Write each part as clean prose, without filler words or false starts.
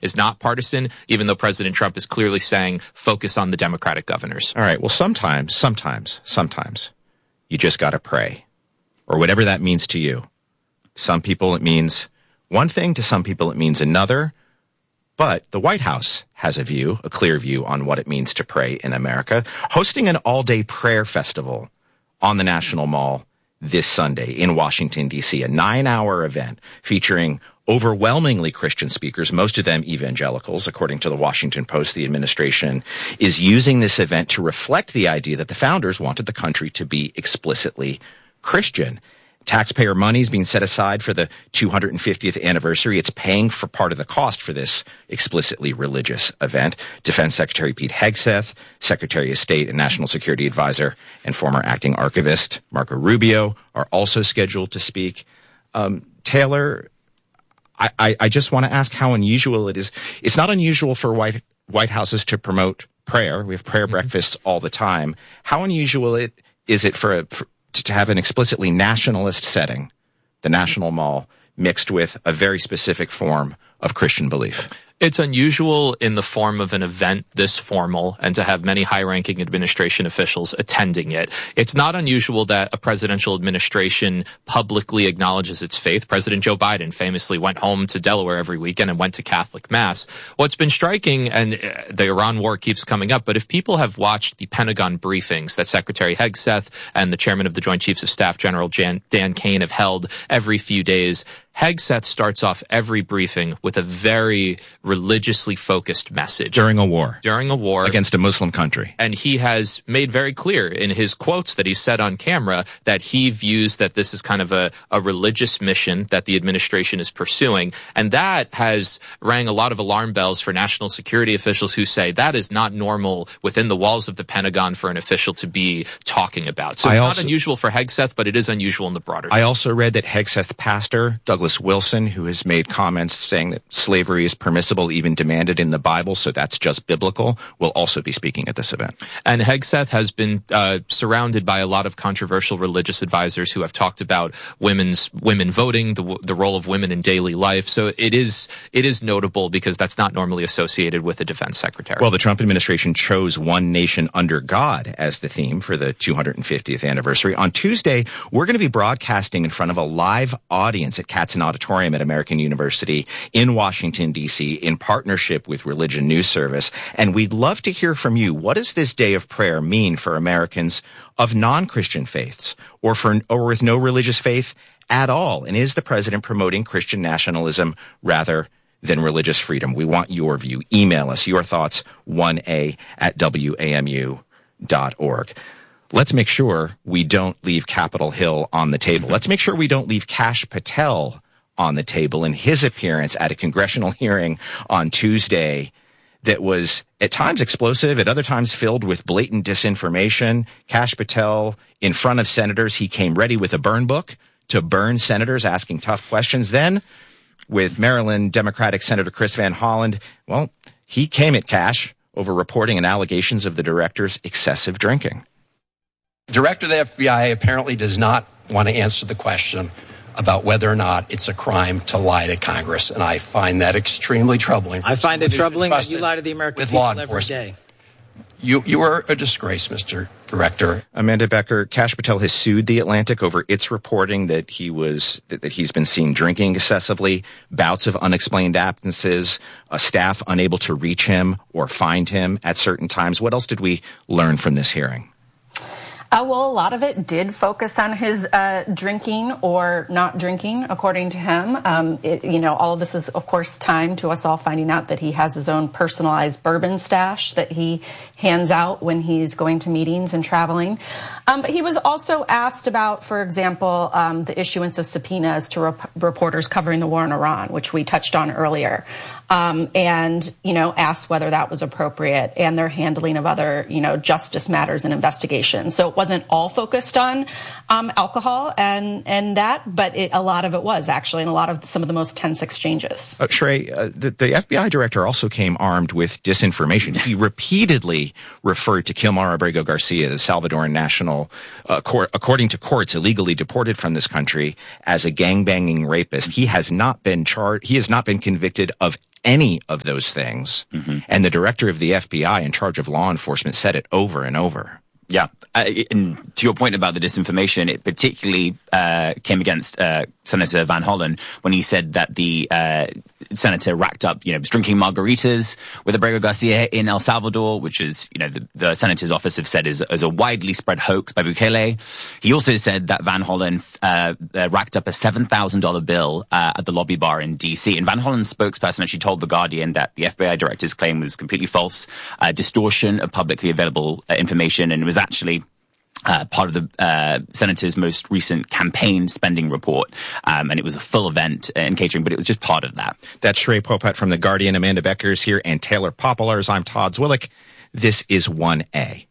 is not partisan, even though President Trump is clearly saying focus on the Democratic governors. All right. Well, sometimes you just got to pray, or whatever that means to you. Some people it means one thing, to some people it means another. But the White House has a clear view on what it means to pray in America, hosting an all-day prayer festival on the National Mall this Sunday in Washington, D.C., a 9-hour event featuring overwhelmingly Christian speakers, most of them evangelicals. According to the Washington Post, the administration is using this event to reflect the idea that the founders wanted the country to be explicitly Christian. Taxpayer money is being set aside for the 250th anniversary. It's paying for part of the cost for this explicitly religious event. Defense Secretary Pete Hegseth, Secretary of State and National Security Advisor and former acting archivist Marco Rubio are also scheduled to speak. Taylor, I just want to ask how unusual it is. It's not unusual for White Houses to promote prayer. We have prayer breakfasts all the time. How unusual is it to have an explicitly nationalist setting, the National Mall, mixed with a very specific form of Christian belief? It's unusual in the form of an event this formal and to have many high-ranking administration officials attending it. It's not unusual that a presidential administration publicly acknowledges its faith. President Joe Biden famously went home to Delaware every weekend and went to Catholic Mass. What's been striking, and the Iran war keeps coming up, but if people have watched the Pentagon briefings that Secretary Hegseth and the chairman of the Joint Chiefs of Staff, General Dan Kane, have held every few days, Hegseth starts off every briefing with a very religiously focused message. During a war. Against a Muslim country. And he has made very clear in his quotes that he said on camera that he views that this is kind of a religious mission that the administration is pursuing. And that has rang a lot of alarm bells for national security officials who say that is not normal within the walls of the Pentagon for an official to be talking about. So it's not unusual for Hegseth, but it is unusual in the broader sense. I also read that Hegseth pastor, Douglas Wilson, who has made comments saying that slavery is permissible, even demanded in the Bible, so that's just biblical, will also be speaking at this event. And Hegseth has been surrounded by a lot of controversial religious advisors who have talked about women voting, the role of women in daily life. So it is notable because that's not normally associated with a defense secretary. Well, the Trump administration chose One Nation Under God as the theme for the 250th anniversary. On Tuesday, we're going to be broadcasting in front of a live audience at Katzen Auditorium at American University in Washington, D.C., in partnership with Religion News Service. And we'd love to hear from you. What does this day of prayer mean for Americans of non-Christian faiths or with no religious faith at all? And is the president promoting Christian nationalism rather than religious freedom? We want your view. Email us your thoughts, 1a@wamu.org. Let's make sure we don't leave Capitol Hill on the table. Let's make sure we don't leave Kash Patel on the table in his appearance at a congressional hearing on Tuesday that was at times explosive, at other times filled with blatant disinformation. Kash Patel, in front of senators, he came ready with a burn book to burn senators asking tough questions. Then, with Maryland Democratic Senator Chris Van Hollen, well, he came at Kash over reporting and allegations of the director's excessive drinking. Director of the FBI apparently does not want to answer the question about whether or not it's a crime to lie to Congress, and I find that extremely troubling. I find it troubling that you lie to the American people every day. You are a disgrace, Mr. Director. Amanda Becker, Kash Patel has sued The Atlantic over its reporting that he's been seen drinking excessively, bouts of unexplained absences, a staff unable to reach him or find him at certain times. What else did we learn from this hearing? Well, a lot of it did focus on his drinking or not drinking, according to him. All of this is, of course, timed to us all finding out that he has his own personalized bourbon stash that he hands out when he's going to meetings and traveling. But he was also asked about, for example, the issuance of subpoenas to reporters covering the war in Iran, which we touched on earlier. Asked whether that was appropriate and their handling of other, justice matters and investigations. So it wasn't all focused on alcohol and that, but a lot of it was actually, and a lot of some of the most tense exchanges. Shrey, the FBI director also came armed with disinformation. He repeatedly referred to Kilmar Abrego Garcia, the Salvadoran national, according to courts, illegally deported from this country, as a gangbanging rapist. He has not been charged. He has not been convicted of any of those things. Mm-hmm. And the director of the FBI in charge of law enforcement said it over and over. Yeah. And to your point about the disinformation, it particularly came against Senator Van Hollen when he said that the senator racked up, was drinking margaritas with Abrego Garcia in El Salvador, which is, the senator's office have said is a widely spread hoax by Bukele. He also said that Van Hollen racked up a $7,000 bill at the lobby bar in D.C. And Van Hollen's spokesperson actually told The Guardian that the FBI director's claim was completely false, distortion of publicly available information, and it was actually part of the senator's most recent campaign spending report, and it was a full event and catering, but it was just part of that. That's Shrey Popat from The Guardian. Amanda Beckers here, and Taylor Popolars. I'm Todd Zwillich. This is 1A.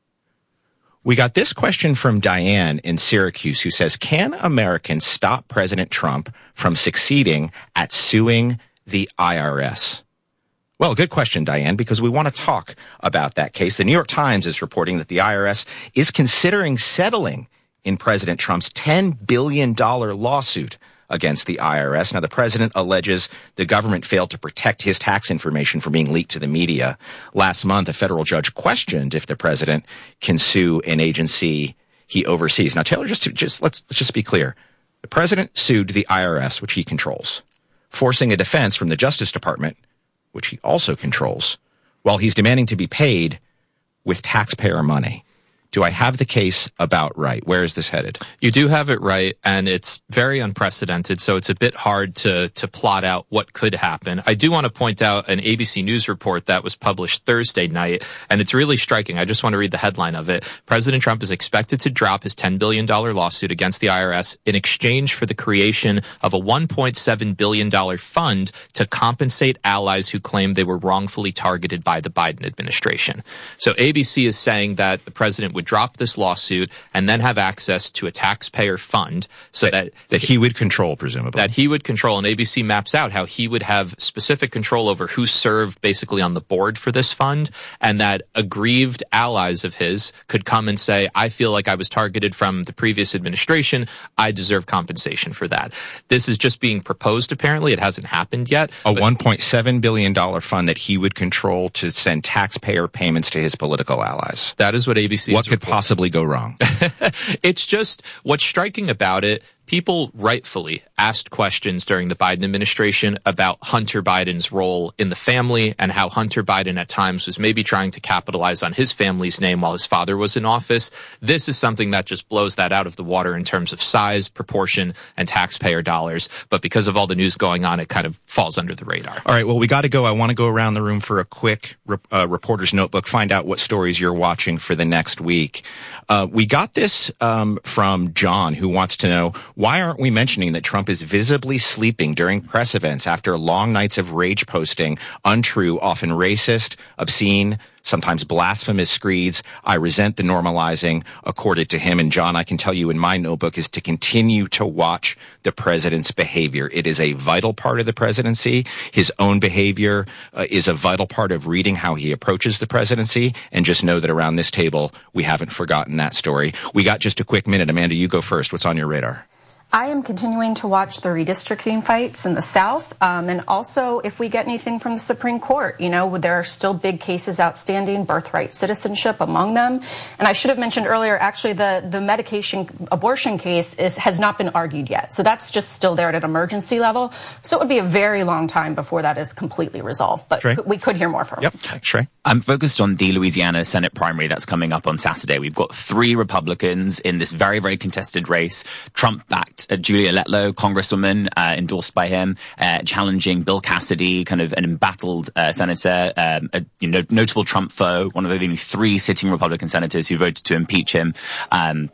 We got this question from Diane in Syracuse, who says, can Americans stop President Trump from succeeding at suing the IRS? Well, good question, Diane, because we want to talk about that case. The New York Times is reporting that the IRS is considering settling in President Trump's $10 billion lawsuit against the IRS. Now, the president alleges the government failed to protect his tax information from being leaked to the media. Last month, a federal judge questioned if the president can sue an agency he oversees. Now, Taylor, let's just be clear. The president sued the IRS, which he controls, forcing a defense from the Justice Department, which he also controls, while he's demanding to be paid with taxpayer money. Do I have the case about right? Where is this headed? You do have it right, and it's very unprecedented, so it's a bit hard to plot out what could happen. I do want to point out an ABC News report that was published Thursday night, and it's really striking. I just want to read the headline of it. President Trump is expected to drop his $10 billion lawsuit against the IRS in exchange for the creation of a $1.7 billion fund to compensate allies who claim they were wrongfully targeted by the Biden administration. So ABC is saying that the president would drop this lawsuit and then have access to a taxpayer fund so that he would control, presumably. That he would control. And ABC maps out how he would have specific control over who served basically on the board for this fund, and that aggrieved allies of his could come and say, I feel like I was targeted from the previous administration. I deserve compensation for that. This is just being proposed, apparently. It hasn't happened yet. A $1.7 billion fund that he would control to send taxpayer payments to his political allies. That is what ABC is. What could possibly go wrong? It's just what's striking about it. People rightfully asked questions during the Biden administration about Hunter Biden's role in the family and how Hunter Biden at times was maybe trying to capitalize on his family's name while his father was in office. This is something that just blows that out of the water in terms of size, proportion, and taxpayer dollars. But because of all the news going on, it kind of falls under the radar. All right, well, we got to go. I want to go around the room for a quick reporter's notebook, find out what stories you're watching for the next week. We got this from John, who wants to know, why aren't we mentioning that Trump is visibly sleeping during press events after long nights of rage posting untrue, often racist, obscene, sometimes blasphemous screeds? I resent the normalizing accorded to him. And John, I can tell you in my notebook is to continue to watch the president's behavior. It is a vital part of the presidency. His own behavior is a vital part of reading how he approaches the presidency. And just know that around this table, we haven't forgotten that story. We got just a quick minute. Amanda, you go first. What's on your radar? I am continuing to watch the redistricting fights in the South, and also if we get anything from the Supreme Court. There are still big cases outstanding, birthright citizenship among them. And I should have mentioned earlier, actually, the medication abortion case has not been argued yet. So that's just still there at an emergency level. So it would be a very long time before that is completely resolved. But Shrey? We could hear more from him. Yep, Shrey. I'm focused on the Louisiana Senate primary that's coming up on Saturday. We've got 3 Republicans in this very, very contested race. Trump-backed Julia Letlow, congresswoman, endorsed by him, challenging Bill Cassidy, kind of an embattled senator, a notable Trump foe, one of only 3 sitting Republican senators who voted to impeach him in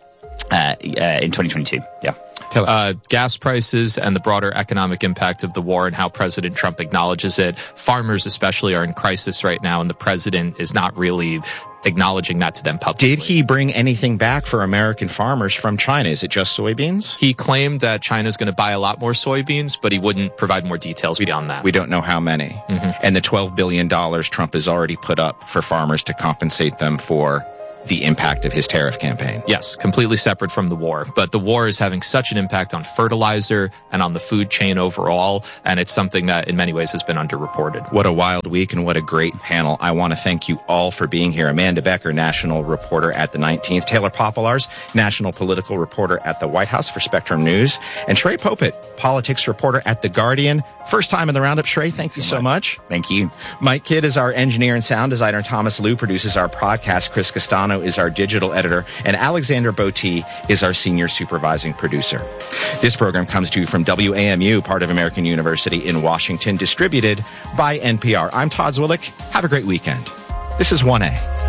2022. Yeah. Gas prices and the broader economic impact of the war and how President Trump acknowledges it. Farmers especially are in crisis right now, and the president is not really acknowledging that to them publicly. Did he bring anything back for American farmers from China? Is it just soybeans? He claimed that China's going to buy a lot more soybeans, but he wouldn't provide more details beyond that. We don't know how many. Mm-hmm. And the $12 billion Trump has already put up for farmers to compensate them for the impact of his tariff campaign. Yes, completely separate from the war. But the war is having such an impact on fertilizer and on the food chain overall, and it's something that in many ways has been underreported. What a wild week and what a great panel. I want to thank you all for being here. Amanda Becker, national reporter at the 19th. Taylor Popolars, national political reporter at the White House for Spectrum News. And Shrey Popit, politics reporter at The Guardian. First time in the roundup, Shrey. Thank you so much. Thank you. Mike Kidd is our engineer and sound designer. Thomas Liu produces our podcast. Chris Castano is our digital editor. And Alexander Botti is our senior supervising producer. This program comes to you from WAMU, part of American University in Washington, distributed by NPR. I'm Todd Zwillich. Have a great weekend. This is 1A.